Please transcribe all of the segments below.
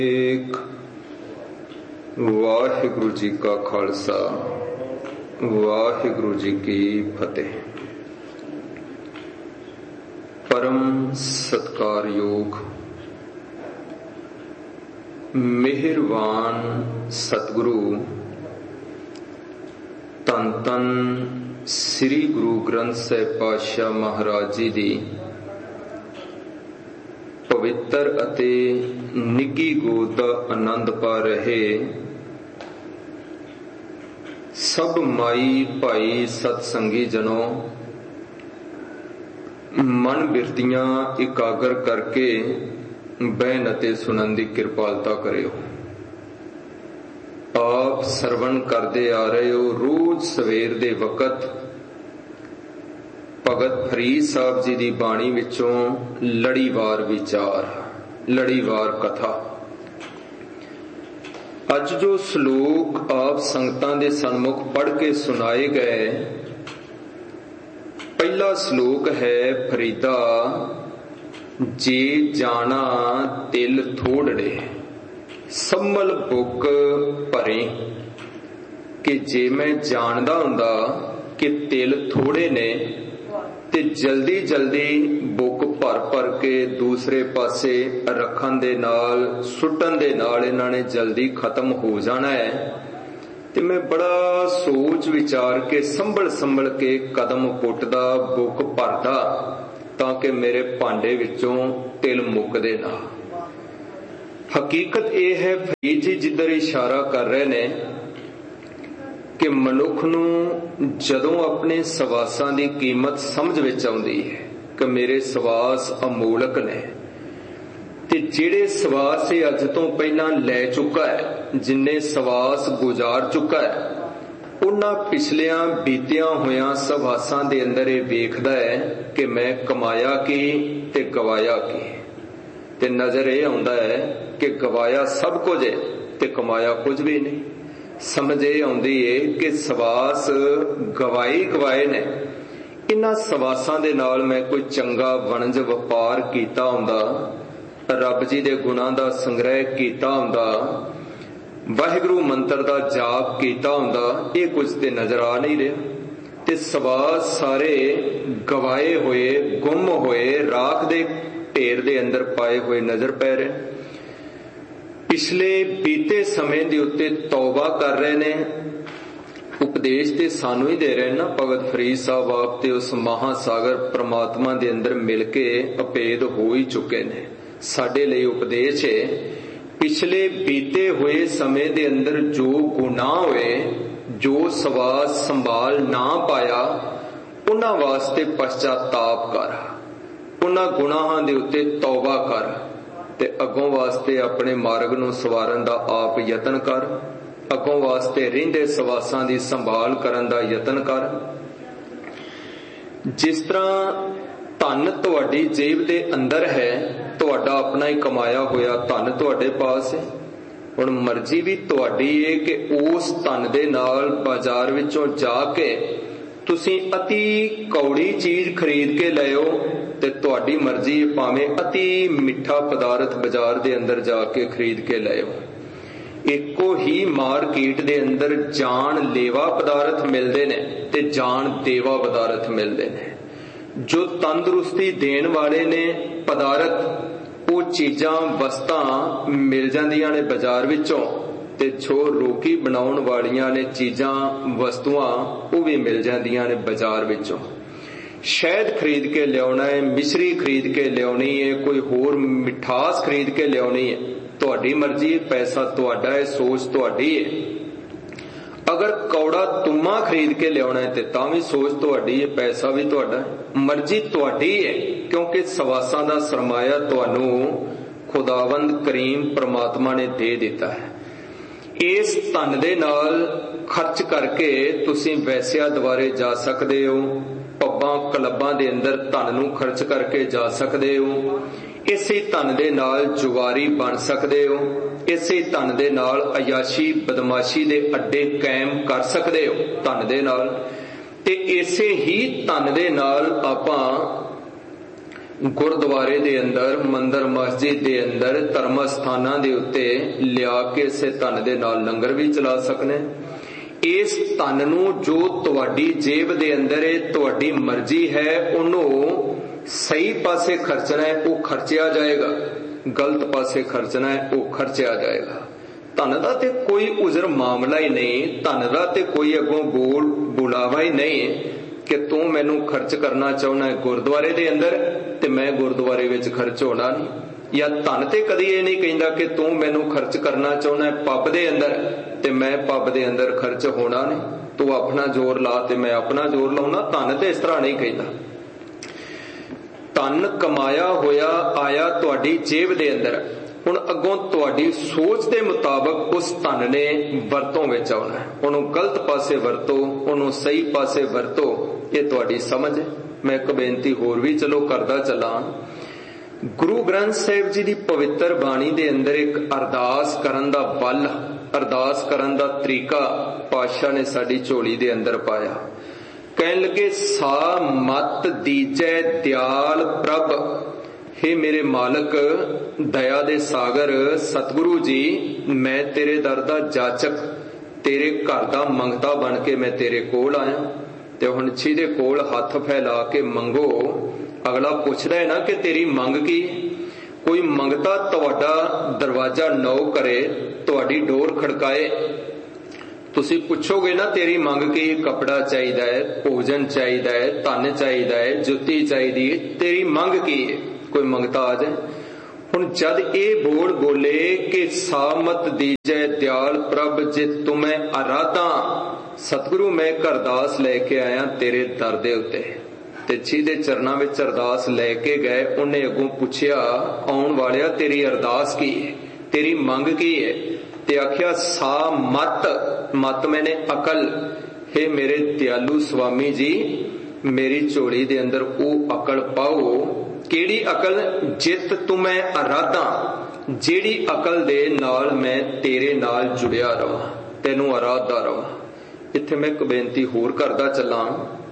एक वाहिगुरु जी का खालसा वाहिगुरु जी की फतेह। परम सत्कारयोग मेहरबान सतगुरु धन धन श्री गुरु ग्रंथ साहिब पातशाह महाराज जी दी पवित्र अते निੱਘੀ गोद का आनंद पा रहे सब माई भाई सतसंगी जनों, मन बिरतियां एकागर करके बहन अते सुनन दी किरपालता करियो। आप सरवण करते आ रहे हो रोज सवेर दे वकत भगत फरीद साहब जी दी बाणी विचों लड़ीवार विचार, लड़ीवार कथा। अज जो श्लोक आप संगतां दे सन्मुख पढ़ के सुनाए गए, पहला श्लोक है फरीदा जे जाना तिल थोड़े सम्मल बुक भरे, कि जे मैं जानदा हुंदा कि तिल थोड़े ने ते जल्दी जल्दी बुक भर भर के दूसरे पासे रखन दे नाल सुटन दे नाल इन्हां ने जल्दी खत्म हो जाना है, ते मैं बड़ा सोच विचार के संभल संभल के कदम पुटदा बुक भरदा ताकि मेरे भांडे विचों तिल मुकदे ना। हकीकत यह है फरीद जी जिधर इशारा कर रहे ने कि मनुख नूं जदों अपने सवासां दी कीमत समझ विच आउंदी है कि मेरे सवास अमोलक ने, ते जिहड़े सवास ये अज तो पहलां लै चुका है, जिन्ने सवास गुजार चुका है, उन्हां पिछलियां बीतियां होयां सवासां दे अंदर ये वेखदा है कि मैं कमाया की ते गवाया की, ते नजर ये आउंदा है कि गवाया सब कुछ है ते कमाया कुछ भी नहीं। समझ ये आउंदी है कि सवास गवाए ने, इन्हां सवासां दे नाल मैं कोई चंगा वणज वपार कीता हुंदा, रब जी दे गुणां दा संग्रह कीता हुंदा, वाहिगुरू मंत्र दा जाप कीता हुंदा, ये कुछ ते नजर आ नहीं रहा। ते सवास सारे गवाए हुए, गुम होए, राख दे ढेर दे अंदर पाए हुए नजर पै रहे। पिछले बीते समय दे उत्ते तौबा कर रहे ने, उपदेश ते सानू ही दे रहे ना भगत फरीद साहब आप ते उस महासागर परमात्मा दे अंदर मिल के अभेद हो ही चुके ने। साडे लिए उपदेश है पिछले बीते हुए समय दे अंदर जो गुनाह होए, जो सवास संभाल ना पाया, उन्हां वास्ते पश्चाताप कर, उन्हां गुनाहां दे उत्ते तौबा कर ते अगों वास्ते अपने मार्ग नूं सवारन दा आप यतन कर, अगों वास्ते रहिंदे सवासां दी संभाल करन दा यतन कर। जिस तरह धन तुहाडी जेब दे अंदर है, तुहाडा अपना ही कमाया होया धन तुहाडे पास है, हुण मर्जी भी तुहाडी है कि उस धन दे नाल बाजार विचों जाके तुसीं अति कौड़ी चीज खरीद के लियो, ते तुहाडी मर्जी भावें अति मिठा पदार्थ बाजार दे अंदर जाके खरीद के लियो। एको ही मार्केट दे अंदर जान लेवा पदार्थ मिलदे ने ते जान देवा पदार्थ मिलदे ने। जो तंदुरुस्ती देण वाले ने पदार्थ, वो चीजां वस्तां मिल जांदियां ने बाजार विचों, ते जो रोगी बनाउण वालियां ने चीजां वस्तुआं वो भी मिल जांदियां ने बाजार विचों। शहद खरीद के लियाना है, मिश्री खरीद के लियानी है, कोई होर मिठास खरीद के लियानी है, तुहाडी मर्जी, पैसा तुहाडा है, सोच तुहाडी है। अगर कौड़ा तुम्मा खरीद के लियाना है ते तां भी सोच तुहाडी है, पैसा भी तुहाडा है, मर्जी तुहाडी है, क्योंकि सवासां दा सरमाया तुहानू खुदावंद करीम परमात्मा ने दे दिता है। इस धन दे नाल खर्च करके तुसीं वैसिया द्वारे जा सकदे हो, पब्बां क्लबां दे अंदर धन नूं खर्च करके जा सकदे हो, इसे धन दे नाल जुआरी बन सकदे हो, इसे धन दे नाल अयाशी बदमाशी दे अड्डे कायम कर सकदे हो धन दे नाल, ते इसे ही धन दे नाल आपां गुरुद्वारे दे अंदर, मंदिर मस्जिद दे अंदर, धर्म स्थानां दे उत्ते लिया के इसे धन दे नाल लंगर भी चला सकने। इस धन नूं जो तुहाडी जेब दे अंदर है, तुहाडी मर्जी है, उन्होंने सही पासे खर्चना है, वो खर्चिया जाएगा। गलत पासे खर्चना है, वो खर्चिया जाएगा। धन दा ते कोई उजर मामला ही नहीं, धन दा ते कोई अगों बुलावा ही नहीं कि तू मैनू खर्च करना चाहना है गुरुद्वारे दे अंदर ते मैं गुरुद्वारे विच खर्च होना नहीं। या धन ते कदी ये नहीं कहंदा कि तू मैनू खर्च करना चाहना है पब दे अंदर ते मैं पब दे अंदर खर्च होना नहीं। तू अपना जोर ला ते मैं अपना जोर लाउना। धन ते इस तरह नहीं कहंदा। धन कमाया होया आया तुहाडी जेब दे अंदर, हुण अगों तुहाडी सोच दे मुताबिक उस धन ने वरतों विच आउणा है। उहनूं गलत पासे वरतो, उहनूं सही पासे वरतो, ये तुहाडी समझ है। मैं एक बेनती होर भी चलो करदा चलां। गुरु ग्रंथ साहिब जी दी पवित्र बाणी दे अंदर एक अरदास करन दा बल, अरदास करन दा तरीका पातशाह ने साडी झोली दे अंदर पाया। कहन लगे, सा मत दीजै दयाल प्रभ, हे मेरे मालक दया दे सागर सतगुरु जी, मैं तेरे दर दा जाचक, तेरे घर दा मंगता बन के मैं तेरे कोल आया। ते हुण जिहदे कोल हथ फैला के मंगो, अगला पुछदा है ना कि तेरी मंग की। कोई मंगता तुहाडा दरवाजा नौ करे, तुहाडी डोर खड़काए, तुसी पुछोगे ना तेरी मंग की, कपड़ा चाहिदा है, भोजन चाहिदा है, धन चाहिदा है, जुत्ती चाहिदी है, तेरी मंग की है। कोई मंगता आ जाए। हुण जद ये बोल बोले कि सामत दीजै दयाल प्रभ, जे तुम्हें आराधा सतगुरु मैं अरदास लेके आया तेरे दर दे उत्ते। ते जिहदे चरनां विच अरदास लेके गए, उन्हें अगों पुछया, आउण वालिया तेरी अरदास की है, तेरी मंग की है? ते आख्या सा मत, मत मैंने अकल। हे मेरे दयालु स्वामी जी, मेरी झोली दे अंदर वो अकल पाओ। केड़ी अकल? जित तुम्हें आराधा, जेड़ी अकल दे नाल मैं तेरे नाल जुड़िया रवां, तेनू आराधदा रवां। इत्थे मैं एक बेनती होर करदा चलां।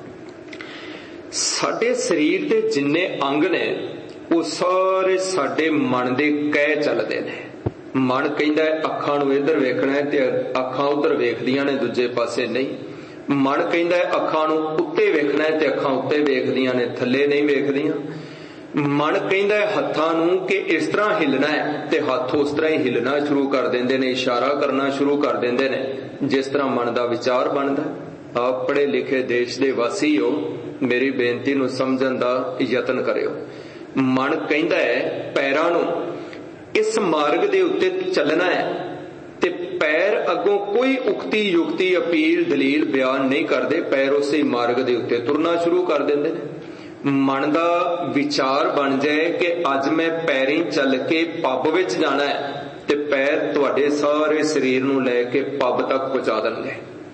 साडे शरीर दे जिन्ने अंग ने वो सारे साडे मन दे कह चलदे ने। मन कहंदा है अखां नूं इधर वेखना है ते अखां उधर वेखदियां ने, दूजे पासे नहीं। मन कहंदा है अखां नूं उत्ते वेखना है ते अखां उत्ते वेखदियां ने, थल्ले नहीं वेखदियां। मन कहंदा है हत्थां नूं कि इस तरह हिलना है ते हत्थ उस तरह ही हिलना शुरू कर देंदे ने, इशारा करना शुरू कर देंदे ने, जिस तरह मन दा विचार बनदा। आप पढ़े लिखे देश दे वासी हो, मेरी बेनती नूं समझण दा यतन करियो। मन कहंदा है पैरां नूं इस मार्ग दे उत्ते चलना है ते पैर अगों कोई उक्ति युक्ति अपील दलील बयान नहीं करदे, पैर उसे मार्ग दे उत्ते तुरना शुरू कर देंदे ने। मन दा विचार बन जाए कि अज मैं पैरीं चल के पब विच जाना है ते पैर तुहाडे सारे शरीर नूं लैके पब तक पहुंचा देणगे।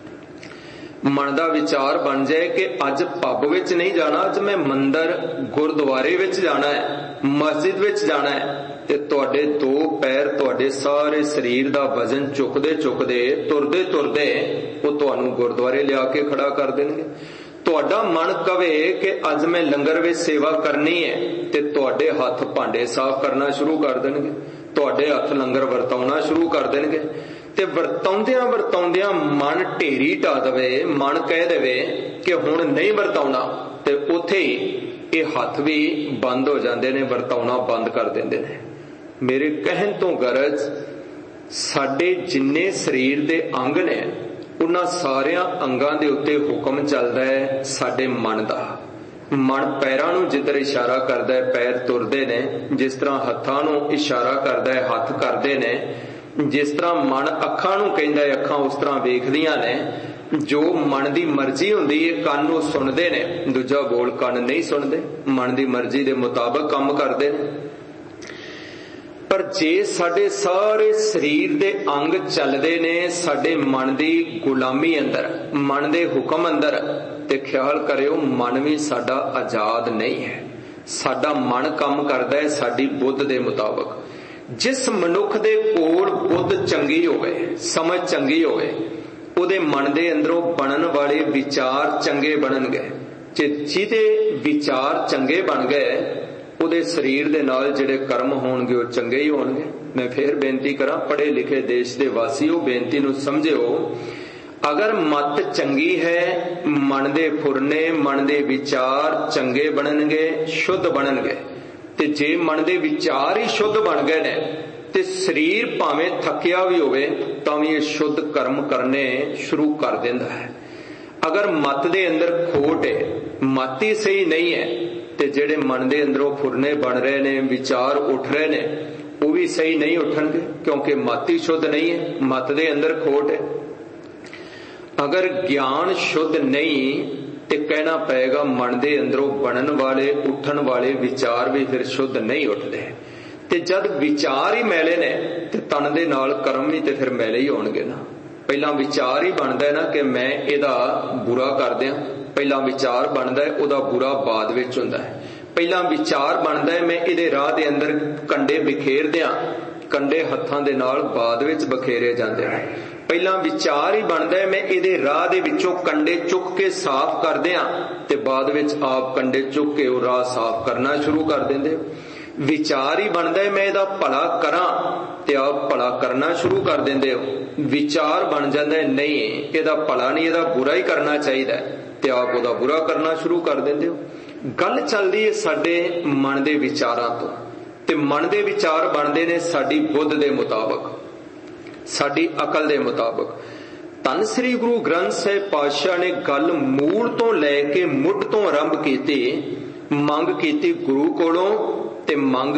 मन दा विचार बन जाए कि अज पब विच नहीं जाना, अज मैं मंदिर गुरुद्वारे विच जाना है, मस्जिद विच जाना है, ते तुहाडे दो पैर तुहाडे सारे शरीर दा वजन चुकदे चुकदे तुरदे तुरदे वो तुहानूं गुरुद्वारे लिया के खड़ा कर देणगे। तुहाडा मन कवे कि अज मैं लंगर विच सेवा करनी है ते तुहाडे हथ भांडे साफ करना शुरू कर देणगे, तुहाडे हथ लंगर वरताउणा शुरू कर देणगे। ते वरताउंदियां वरताउंदियां मन ढेरी ढा दवे, मन कह देवे कि हुण नहीं वरताउणा, ते उत्थे ही ये हथ भी बंद हो जांदे ने, वरताउणा बंद कर देंदे ने। मेरे कहण तो गरज साडे जिन्ने शरीर दे अंग ने उन्हां सारियां अंगां दे उत्ते हुक्म चलदा है साडे मन दा। मन पैरां नूं जिधर इशारा करदा है पैर तुरदे ने, जिस तरह हत्थां नूं इशारा करदा है हथ करदे ने, जिस तरह मन अखां नूं कहंदा है अखां उस तरह वेखदियां ने। जो मन दी मर्जी हुंदी है कान नूं सुणदे ने, दूजा बोल कान नहीं सुणदे, मन दी मर्जी दे मुताबिक काम करदे ने। पर जे साडे सारे शरीर दे अंग चलदे ने साडे मन दी गुलामी अंदर, मन दे हुक्म अंदर, ते ख्याल करियो मन भी साडा आजाद नहीं है। साडा मन काम करदा है साडी बुद्ध दे मुताबिक। जिस मनुख दे कोल बुद्ध चंगी होवे, समझ चंगी होवे, उहदे मन दे अंदरों बनन वाले विचार चंगे बनणगे। जिहदे विचार चंगे बन गए ਉਹਦੇ ਸਰੀਰ ਦੇ ਨਾਲ ਜਿਹੜੇ ਕਰਮ ਹੋਣਗੇ ਉਹ ਚੰਗੇ ਹੀ ਹੋਣਗੇ। ਮੈਂ ਫੇਰ ਬੇਨਤੀ ਕਰਾਂ, ਪੜ੍ਹੇ ਲਿਖੇ ਦੇਸ਼ ਦੇ ਵਾਸੀਓ, ਬੇਨਤੀ ਨੂੰ ਸਮਝਿਓ। ਅਗਰ ਮਤ ਚੰਗੀ ਹੈ, ਮਨ ਦੇ ਫੁਰਨੇ, ਮਨ ਦੇ ਵਿਚਾਰ ਚੰਗੇ ਬਣਨਗੇ, ਸ਼ੁੱਧ ਬਣਨਗੇ। ਤੇ ਜੇ ਮਨ ਦੇ ਵਿਚਾਰ ਹੀ ਸ਼ੁੱਧ ਬਣ ਗਏ ਨੇ ਤੇ ਸਰੀਰ ਭਾਵੇਂ ਥੱਕਿਆ ਵੀ ਹੋਵੇ ਤਾਂ ਵੀ ਇਹ ਸ਼ੁੱਧ ਕਰਮ ਕਰਨੇ ਸ਼ੁਰੂ ਕਰ ਦਿੰਦਾ ਹੈ। ਅਗਰ ਮਤ ਦੇ ਅੰਦਰ ਖੋਟ ਹੈ, ਮਤ ਹੀ ਸਹੀ ਨਹੀਂ ਹੈ, ਤੇ ਜਿਹੜੇ ਮਨ ਦੇ ਅੰਦਰੋਂ ਫੁਰਨੇ ਬਣ ਰਹੇ ਨੇ, ਵਿਚਾਰ ਉੱਠ ਰਹੇ ਨੇ, ਉਹ ਵੀ ਸਹੀ ਨਹੀਂ ਉੱਠਣਗੇ, ਕਿਉਂਕਿ ਮਤ ਹੀ ਸ਼ੁੱਧ ਨਹੀਂ ਹੈ, ਮਤ ਦੇ ਅੰਦਰ ਖੋਟ ਹੈ। ਅਗਰ ਗਿਆਨ ਸ਼ੁੱਧ ਨਹੀਂ ਤੇ ਕਹਿਣਾ ਪਏਗਾ ਮਨ ਦੇ ਅੰਦਰੋਂ ਬਣਨ ਵਾਲੇ, ਉੱਠਣ ਵਾਲੇ ਵਿਚਾਰ ਵੀ ਫਿਰ ਸ਼ੁੱਧ ਨਹੀਂ ਉੱਠਦੇ। ਤੇ ਜਦ ਵਿਚਾਰ ਹੀ ਮੈਲੇ ਨੇ ਤੇ ਤਨ ਦੇ ਨਾਲ ਕਰਮ ਵੀ ਤੇ ਫਿਰ ਮੈਲੇ ਹੀ ਹੋਣਗੇ ਨਾ। ਪਹਿਲਾਂ ਵਿਚਾਰ ਹੀ ਬਣਦਾ ਨਾ ਕਿ ਮੈਂ ਇਹਦਾ ਬੁਰਾ ਕਰ ਦਿਆਂ, ਪਹਿਲਾਂ ਵਿਚਾਰ ਬਣਦਾ ਹੈ, ਉਹਦਾ ਬੁਰਾ ਬਾਅਦ ਵਿੱਚ ਹੁੰਦਾ ਹੈ। ਪਹਿਲਾਂ ਵਿਚਾਰ ਬਣਦਾ ਹੈ ਮੈਂ ਇਹਦੇ ਰਾਹ ਦੇ ਅੰਦਰ ਕੰਡੇ ਬਿਖੇਰ ਦਿਆਂ, ਕੰਡੇ ਹੱਥਾਂ ਦੇ ਨਾਲ ਬਾਅਦ ਵਿੱਚ ਬਖੇਰੇ ਜਾਂਦੇ ਨੇ। ਪਹਿਲਾਂ ਵਿਚਾਰ ਹੀ ਬਣਦਾ ਹੈ ਮੈਂ ਇਹਦੇ ਰਾਹ ਦੇ ਵਿੱਚੋਂ ਕੰਡੇ ਚੁੱਕ ਕੇ ਸਾਫ਼ ਕਰ ਦਿਆਂ, ਤੇ ਬਾਅਦ ਵਿੱਚ ਆਪ ਕੰਡੇ ਚੁੱਕ ਕੇ ਉਹ ਰਾਹ ਸਾਫ਼ ਕਰਨਾ ਸ਼ੁਰੂ ਕਰ ਦਿੰਦੇ। ਵਿਚਾਰ ਹੀ ਬਣਦਾ ਹੈ ਮੈਂ ਇਹਦਾ ਭਲਾ ਕਰਾਂ, ਤੇ ਆਪ ਭਲਾ ਕਰਨਾ ਸ਼ੁਰੂ ਕਰ ਦਿੰਦੇ ਹੋ। ਵਿਚਾਰ ਬਣ ਜਾਂਦਾ ਹੈ ਨਹੀਂ ਇਹਦਾ ਭਲਾ ਨਹੀਂ, ਇਹਦਾ ਬੁਰਾ ਹੀ ਕਰਨਾ ਚਾਹੀਦਾ, ਤੇ ਆਪ ਉਹਦਾ ਬੁਰਾ ਕਰਨਾ ਸ਼ੁਰੂ ਕਰ ਦਿੰਦੇ ਹੋ। ਗੱਲ ਚੱਲਦੀ ਹੈ ਸਾਡੇ ਮਨ ਦੇ ਵਿਚਾਰਾਂ ਤੋਂ, ਤੇ ਮਨ ਦੇ ਵਿਚਾਰ ਬਣਦੇ ਨੇ ਸਾਡੀ ਬੁੱਧ ਦੇ ਮੁਤਾਬਕ, ਸਾਡੀ ਅਕਲ ਦੇ ਮੁਤਾਬਕ। ਧੰਨ ਸ੍ਰੀ ਗੁਰੂ ਗ੍ਰੰਥ ਸਾਹਿਬ ਪਾਤਸ਼ਾਹ ਨੇ ਗੱਲ ਮੂਲ ਤੋਂ ਲੈ ਕੇ ਮੁੱਢ ਤੋਂ ਆਰੰਭ ਕੀਤੀ। ਮੰਗ ਕੀਤੀ ਗੁਰੂ ਕੋਲੋਂ ਤੇ ਮੰਗ